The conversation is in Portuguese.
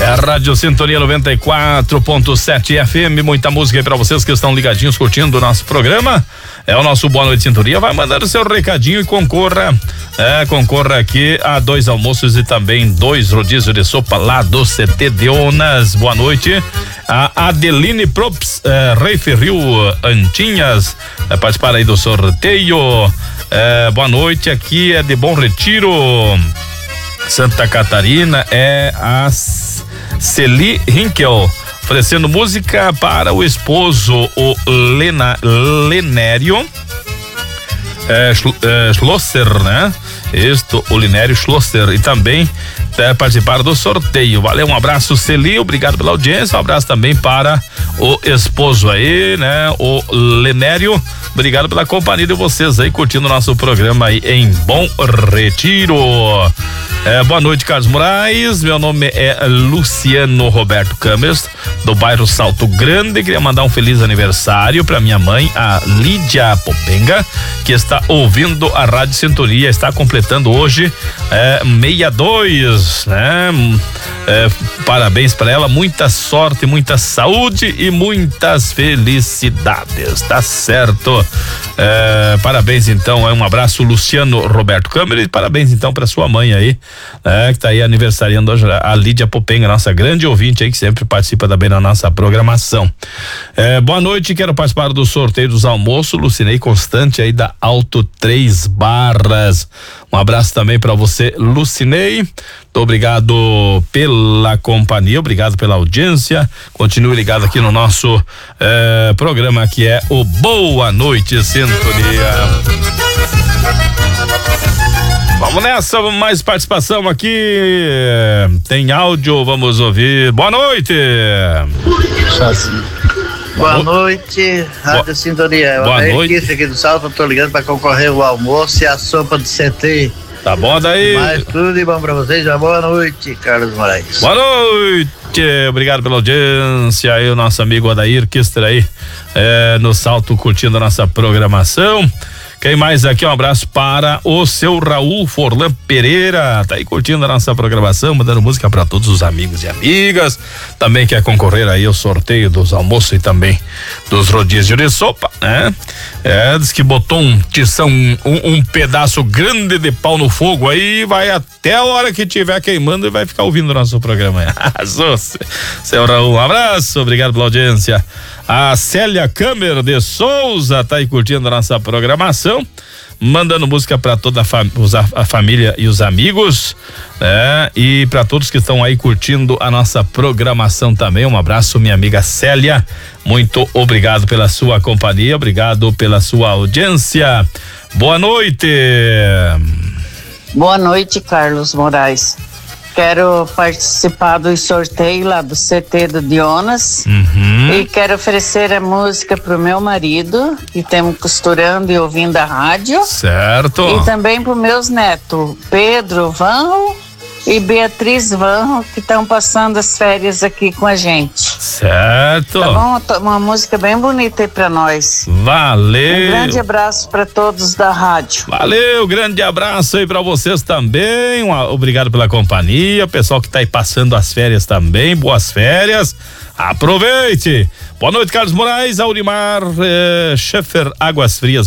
É a Rádio Sintonia 94.7 FM, muita música aí pra vocês que estão ligadinhos curtindo o nosso programa. É o nosso Boa Noite Sintonia. Vai mandando o seu recadinho e concorra aqui a 2 almoços e também 2 rodízios de sopa lá do CT Dionas. Boa noite. A Adeline Props, Rei Ferril Antinhas, participar aí do sorteio. Boa noite, aqui é de Bom Retiro, Santa Catarina, é a Celi Hinkel, oferecendo música para o esposo, o Lenério Schlosser, né? O Linério Schlosser, e também participaram do sorteio. Valeu, um abraço, Celi, obrigado pela audiência, um abraço também para o esposo aí, né? O Lenério, obrigado pela companhia de vocês aí, curtindo o nosso programa aí em Bom Retiro. Boa noite, Carlos Moraes, meu nome é Luciano Roberto Campos, do bairro Salto Grande. Queria mandar um feliz aniversário para minha mãe, a Lídia Popenga, que está ouvindo a Rádio Sintonia, está completando hoje 62, né? Parabéns para ela, muita sorte, muita saúde e muitas felicidades, tá certo? Parabéns então, um abraço, Luciano Roberto Câmara, e parabéns então para sua mãe aí, que tá aí aniversariando hoje, a Lídia Popenga, nossa grande ouvinte aí, que sempre participa também da nossa programação. Boa noite, quero participar do sorteio dos almoços, Lucinei Constante aí da Alto 3 Barras. Um abraço também para você, Lucinei. Muito obrigado pela companhia, obrigado pela audiência. Continue ligado aqui no nosso programa, que é o Boa Noite Sintonia. Vamos nessa, mais participação aqui. Tem áudio, vamos ouvir. Boa noite. Boa noite, Rádio Sintonia. Boa noite. Aqui do Salto, tô ligando para concorrer o almoço e a sopa do CT. Tá bom daí? Mais tudo e bom pra vocês. Boa noite, Carlos Moraes. Boa noite, obrigado pela audiência aí, o nosso amigo Adair Kister aí, no Salto, curtindo a nossa programação. Quem mais aqui? Um abraço para o seu Raul Forlan Pereira, tá aí curtindo a nossa programação, mandando música para todos os amigos e amigas. Também quer concorrer aí ao sorteio dos almoços e também dos rodízios de sopa, né? Diz que botou um pedaço grande de pau no fogo aí, vai até a hora que estiver queimando e vai ficar ouvindo o nosso programa aí. Seu Raul, um abraço, obrigado pela audiência. A Célia Câmara de Souza tá aí curtindo a nossa programação, mandando música para toda a família e os amigos, né? E para todos que estão aí curtindo a nossa programação também. Um abraço, minha amiga Célia. Muito obrigado pela sua companhia, obrigado pela sua audiência. Boa noite. Boa noite, Carlos Moraes. Quero participar do sorteio lá do CT do Dionas. E quero oferecer a música pro meu marido, que estamos costurando e ouvindo a rádio. Certo. E também pro meus netos, Pedro Vanro e Beatriz Vanro, que estão passando as férias aqui com a gente. Certo. Tá bom? Uma música bem bonita aí pra nós. Valeu. Um grande abraço pra todos da rádio. Valeu, grande abraço aí pra vocês também. Obrigado pela companhia. Pessoal que tá aí passando as férias também, boas férias. Aproveite. Boa noite, Carlos Moraes, Aurimar Schaeffer, Águas Frias.